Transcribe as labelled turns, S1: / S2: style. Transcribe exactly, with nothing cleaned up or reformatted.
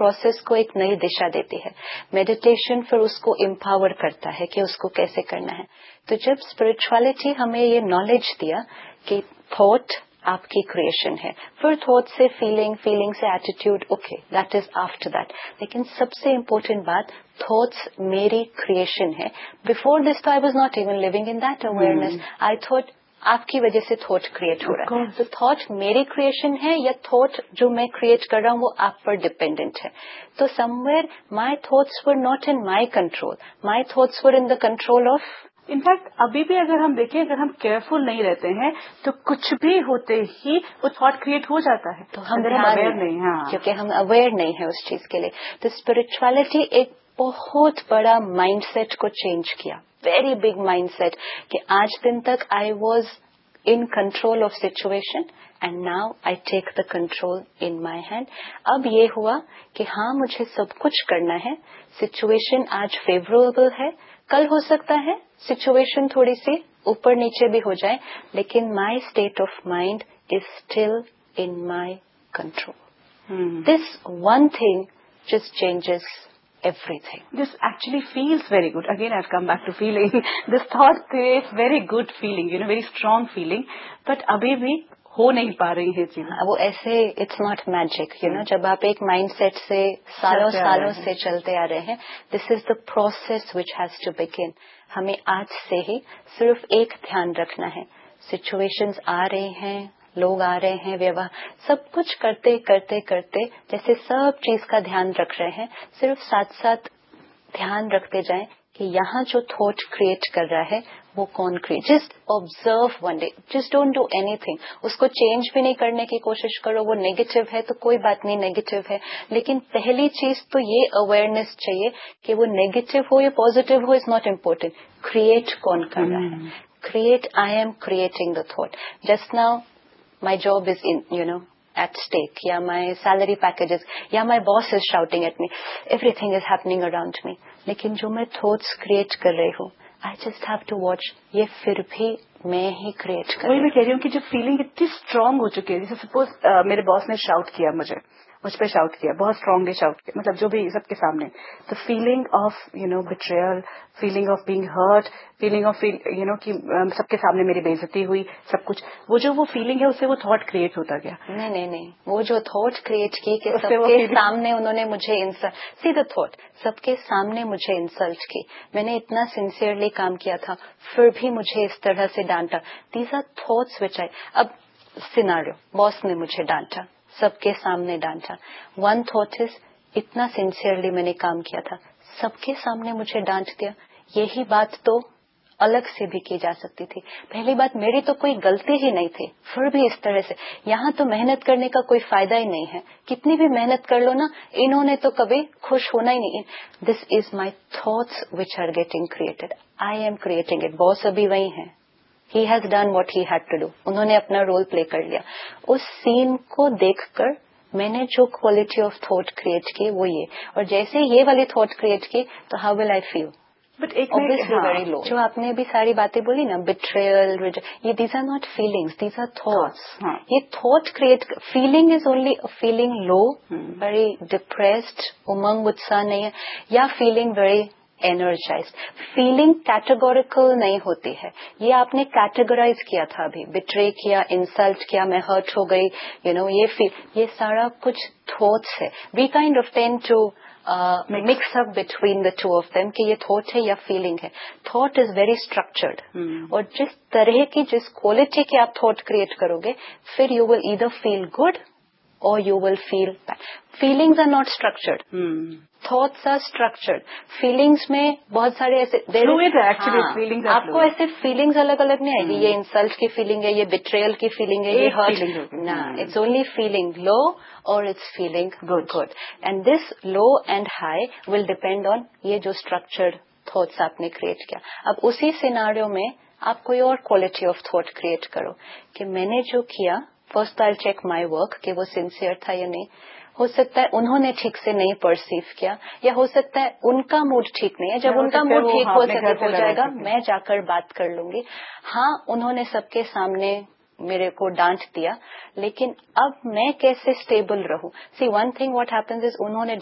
S1: Process को एक नई दिशा देती है. मेडिटेशन फिर उसको एम्पावर करता है कि उसको कैसे करना है. तो जब स्पिरिचुअलिटी हमें ये नॉलेज दिया कि थॉट आपकी क्रिएशन है, फिर थॉट से फीलिंग, फीलिंग से attitude, okay that is after that. लेकिन सबसे इम्पोर्टेंट बात, थॉट्स मेरी क्रिएशन है. बिफोर दिस तो I was not even living in that awareness. I thought आपकी वजह से थॉट क्रिएट हो रहा है. तो थॉट मेरी क्रिएशन है या थॉट जो मैं क्रिएट कर रहा हूँ वो आप पर डिपेंडेंट है. तो somewhere my thoughts were not in my control, my thoughts were in the control of.
S2: In fact अभी भी अगर हम देखें, अगर हम केयरफुल नहीं रहते हैं तो कुछ भी होते ही वो थॉट क्रिएट हो जाता है.
S1: तो हम
S2: अवेयर नहीं. हाँ,
S1: क्योंकि हम अवेयर नहीं है उस चीज के लिए. तो स्पिरिचुअलिटी एक बहुत बड़ा माइंडसेट को चेंज किया, वेरी बिग माइंडसेट, कि आज दिन तक I was in control of situation and now I take the control in my hand. अब ये हुआ कि हाँ मुझे सब कुछ करना है. सिचुएशन आज फेवरेबल है, कल हो सकता है सिचुएशन थोड़ी सी ऊपर नीचे भी हो जाए, लेकिन my state of mind is still in my control. This one thing just changes everything.
S2: This actually feels very good. Again, I've come back to feeling. This thought creates very good feeling, you know, very strong feeling. But अभी भी हो नहीं पा रही है चीजें.
S1: वो ऐसे it's not magic, you know. जब आप एक माइंडसेट से सालों सालों से चलते आ रहे हैं, this is the process which has to begin. हमें आज से ही सिर्फ एक ध्यान रखना है. सिचुएशंस आ रहे हैं, लोग आ रहे हैं, व्यवहार, सब कुछ करते करते करते जैसे सब चीज का ध्यान रख रहे हैं, सिर्फ साथ साथ ध्यान रखते जाएं कि यहाँ जो थॉट क्रिएट कर रहा है वो कौन create. Just observe one day, just don't do anything. उसको चेंज भी नहीं करने की कोशिश करो. वो नेगेटिव है तो कोई बात नहीं, नेगेटिव है. लेकिन पहली चीज तो ये अवेयरनेस चाहिए कि वो नेगेटिव हो या पॉजिटिव हो, इज नॉट इम्पोर्टेंट. क्रिएट कौन कर रहा है. Create, I am creating the thought. Just now my job is in, you know, at stake, yeah, my salary packages, yeah, my boss is shouting at me, everything is happening around me. लेकिन जो मैं thoughts create कर रही हूँ, I just have to watch, ये फिर भी मैं ही create कर रही हूँ.
S2: वही मैं कह रही हूँ कि जो फीलिंग इतनी स्ट्रांग हो चुकी है, जैसे सपोज uh, मेरे बॉस ने शाउट किया मुझे, मुझ पे शाउट किया, बहुत स्ट्रांगली शाउट किया, मतलब जो भी सबके सामने, तो feeling of you know betrayal, feeling of being heard, feeling of you know कि um, सबके सामने मेरी बेइज्जती हुई, सब कुछ, वो जो वो फीलिंग है उससे वो थॉट क्रिएट होता गया.
S1: नहीं नहीं नहीं, वो जो थॉट क्रिएट की कि सबके सामने उन्होंने मुझे इंसल्ट, सी द थॉट, सबके सामने मुझे इंसल्ट की. मैंने इतना सिंसियरली काम किया था, फिर भी मुझे इस तरह से डांटा. दीज आर थॉट्स विच आई. अब सिनारियो, बॉस ने मुझे डांटा, सबके सामने डांटा. वन थॉट इज, इतना सिंसियरली मैंने काम किया था, सबके सामने मुझे डांट दिया. यही बात तो अलग से भी की जा सकती थी. पहली बात, मेरी तो कोई गलती ही नहीं थी, फिर भी इस तरह से. यहाँ तो मेहनत करने का कोई फायदा ही नहीं है. कितनी भी मेहनत कर लो ना, इन्होंने तो कभी खुश होना ही नहीं. This is my thoughts which are getting created. I am creating it. Boss अभी वही है. He has done what he had to do. उन्होंने अपना रोल प्ले कर लिया. उस सीन को देखकर मैंने जो क्वालिटी ऑफ थॉट क्रिएट की वो ये, और जैसे ये वाली थॉट क्रिएट की तो how will I feel.
S2: But एक
S1: ऑब्वियसली वेरी लो. जो आपने अभी सारी बातें बोली ना, बिट्रेयल, ये these are not feelings, these are thoughts. ये thought create, feeling is only feeling low, very depressed, उमंग उत्साह नहीं है, या feeling very energised. Feeling categorical नहीं होती है. ये आपने कैटेगराइज किया था अभी, बिट्रे किया, इंसल्ट किया, मैं हर्ट हो गई, यू नो, ये फील, ये सारा कुछ थॉट्स है. We kind of tend to mix up between the two of them कि ये थॉट है या फीलिंग है. थॉट इज वेरी स्ट्रक्चर्ड, और जिस तरह की, जिस क्वालिटी की आप थॉट क्रिएट करोगे, फिर you will either feel good or you will feel bad. Feelings are not structured. Hmm. Thoughts are structured. Feelings में बहुत सारे ऐसे
S2: fluid है actually. हाँ, feelings are
S1: आपको ऐसे feelings अलग अलग नहीं आएगी. hmm. ये insult की feeling है, ये betrayal की feeling है, ये hurt. ना, it's only feeling low or it's feeling good. good. And this low and high will depend on ये जो structured thoughts आपने create किया. अब उसी scenario में आप कोई और quality of thought create करो कि मैंने जो किया, first I check my work कि वो सिंसियर था या नहीं. हो सकता है उन्होंने ठीक से नहीं परसीव किया, या हो सकता है उनका मूड ठीक नहीं है. जब उनका मूड ठीक हो सके हो जाएगा, मैं जाकर बात कर लूंगी. हाँ, उन्होंने सबके सामने मेरे को डांट दिया, लेकिन अब मैं कैसे स्टेबल रहूं. सी one thing what happens is, उन्होंने